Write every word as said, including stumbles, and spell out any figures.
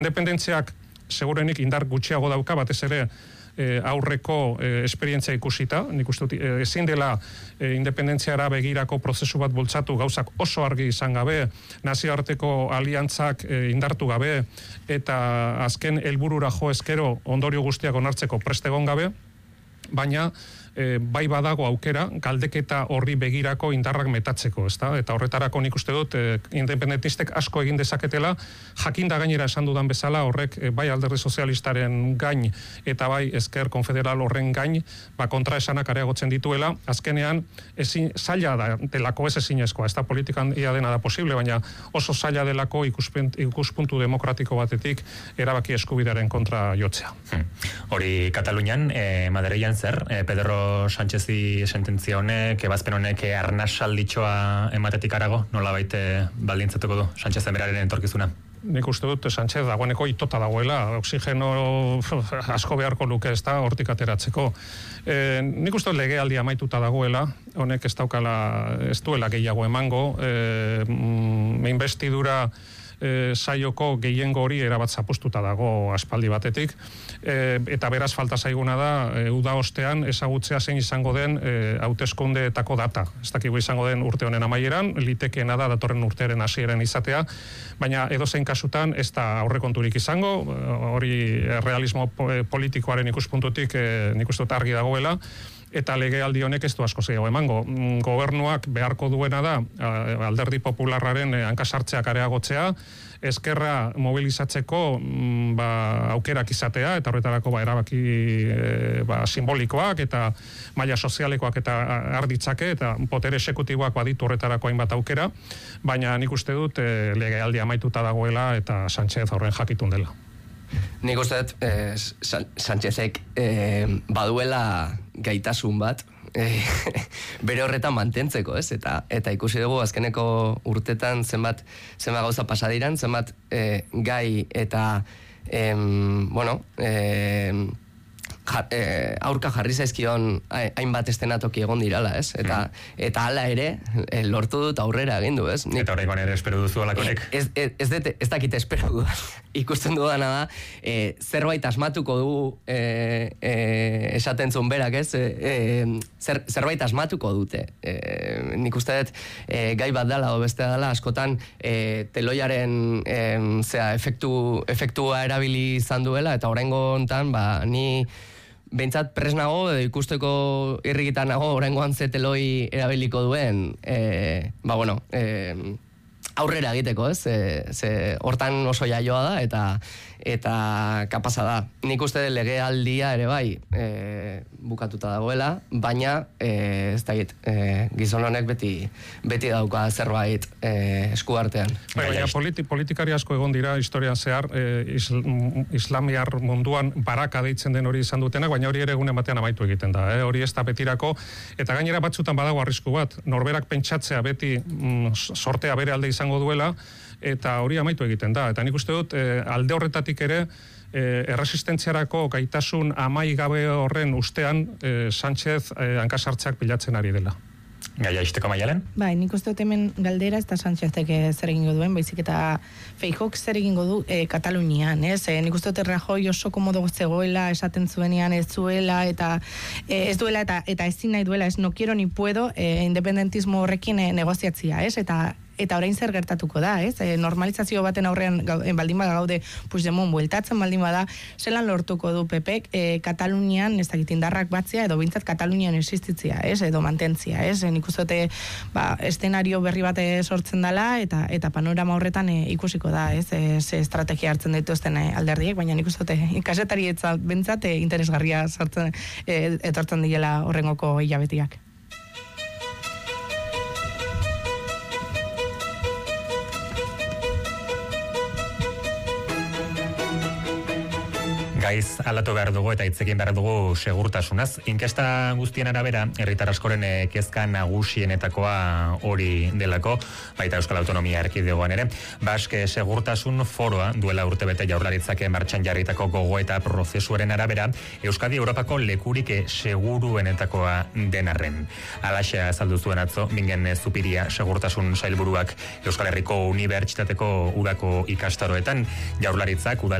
Independentziak segurenik indar gutxiago dauka, batez ere E, aurreko e, esperientzia ikusita, nik uste dut, e, ezin dela e, independentziara begirako prozesu bat bultzatu gauzak oso argi izan gabe, nazioarteko aliantzak e, indartu gabe, eta azken helburura jo ezkero ondorio guztiak onartzeko prestegon gabe, baina e, bai badago aukera galdeketa horri begirako indarrak metatzeko, ezta? Eta horretarako nik uste dut e, independentistek asko egin dezaketela, jakinda gainera esan dudan bezala horrek e, bai alderdi sozialistaren gain eta bai ezker konfederal horren gain, ba kontraesanak areagotzen dituela, azkenean ezin zaila da delako ez ezinezkoa, ez da politikan ia dena da posible, baina oso zaila delako ikuspuntu, ikuspuntu demokratiko batetik erabaki eskubidearen kontra jotzea. Hmm. Hori Katalunian, eh, Madrilen zer, eh, Pedro Sánchezi sententzia honek, ebazpen honek arnasalditxoa ematetik arago, nola baite baldintzatuko du Sánchezen beraren entorkizuna? Nik uste dut Sánchez dagoeneko itota dagoela, oxigeno asko beharko luke ez da hortik ateratzeko. E, nik uste dut legealdi amaituta dagoela, honek ez daukala, ez duela gehiago emango, e, investidura E, saioko gehiengo hori erabat zapustuta dago aspaldi batetik, e, eta beraz falta zaiguna da e, uda ostean ezagutzea zein izango den e, hauteskundeetako data. Ez dakigu izango den urte honen amaieran, litekeena da datorren urtearen hasieren izatea, baina edozein kasutan ez da aurrekonturik izango, hori realismo politikoaren ikuspuntutik e, nik uste dut argi dagoela, eta legealdi honek ez du asko gehiago emango. Gobernuak beharko duena da alderdi popularraren hankasartzeak areagotzea, eskerra mobilizatzeko ba, aukerak izatea, eta horretarako ba, erabaki e, ba, simbolikoak eta maila sozialekoak eta arditzake, eta potere esekutiboak baditu horretarako hainbat aukera, baina nik uste dut e, legealdi amaituta dagoela eta Sánchez horren jakitun dela. Nik uste dut, eh, Sánchezek eh, baduela gaitasun bat, eh, bere horretan mantentzeko, ez? Eta, eta ikusi dugu azkeneko urtetan zenbat, zenbat gauza pasadiran, zenbat eh, gai eta, em, bueno, eh, ja, eh, aurka jarri zaizkion hainbat estenatoki egon dirala, ez? Eta, eta hala ere, eh, lortu dut aurrera egin du, ez? Nik, eta horrekoan ere espero duzu alakonek? Ez, ez, ez, ez, ez dakit espero du. Ikusten dudana da, e, zerbait asmatuko du e, e, esaten zuen berak, ez? E, e, zer, zerbait asmatuko dute. E, nik uste dut e, gai bat dela, o beste dela, askotan e, teloiaren e, zera, efektu, efektua erabili izan duela, eta oraingo hontan, ba, ni behintzat presnago, edo ikusteko irrikitan nago, oraingoan ze teloi erabiliko duen, e, ba, bueno, e, aurrera egiteko, ez? Ze, ze hortan oso jaioa da eta eta kapasa da. Nik uste legealdia ere bai e, bukatuta dagoela, baina e, ez dakit, e, gizon honek beti beti dauka zerbait e, eskuartean. Baina politi, politikari asko egon dira historian zehar e, isl, islamiar munduan baraka deitzen den hori izan dutenak, baina hori ere egunen batean amaitu egiten da. Eh? Hori ez da betirako, eta gainera batzutan badago arrisku bat, norberak pentsatzea beti mm, sortea bere alde izango duela, eta hori amaitu egiten da. Eta nik uste dut, e, alde horretatik ere, e, erresistentziarako gaitasun amaigabe horren ustean, e, Sánchez e, hankasartzeak pilatzen ari dela. Gaia isteko Maialen? Bai, nik uste dut hemen galdera ez da Sánchezek zer egingo duen, baizik eta Feijóok zer egingo du e, Katalunian, ez? E, nik uste dut Rajoy oso komodo zegoela, esaten zuenean ez zuela, eta e, ez duela, eta, eta ezin nahi duela, ez no quiero ni puedo, e, independentismo horrekin e, negoziatzia, ez? Eta eta orain zer gertatuko da, ez? E, normalizazio baten aurrean baldin bada gaude Puigdemont bueltatzen baldin bada, zelan lortuko du Pepek e, Katalunian, ez dakit indarrak batzea, edo bintzat Katalunian existitzia, ez? Edo mantentzia, ez? E, nik uste ba, eszenario berri bat sortzen dela, eta eta panorama horretan e, ikusiko da, ez? E, ze estrategia hartzen dituzten e, alderdiek, baina nik uste ikasetari etza bintzat e, interesgarria sortzen, e, etortzen diela horrengoko hilabetiak. Gaiz aldatu behar dugu eta hitzekin behar dugu segurtasunaz. Inkesta guztien arabera, herritar askoren kezka nagusienetakoa hori delako, baita Euskal Autonomia Erkidegoan ere. Baske segurtasun foroa duela urtebete Jaurlaritzak martxan jarritako gogoeta prozesuaren arabera, Euskadi Europako lekurik seguruenetakoa denarren. Alaxe azaldu zuen atzo, Bingen Zupiria segurtasun sailburuak Euskal Herriko Unibertsitateko udako ikastaroetan, Jaurlaritzak udal